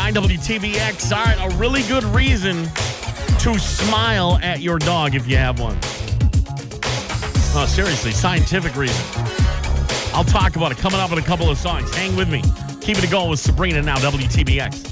99 WTBX. All right, a really good reason to smile at your dog if you have one. Oh, seriously, scientific reason. I'll talk about it coming up in a couple of songs. Hang with me. Keeping it going with Sabrina now, WTBX.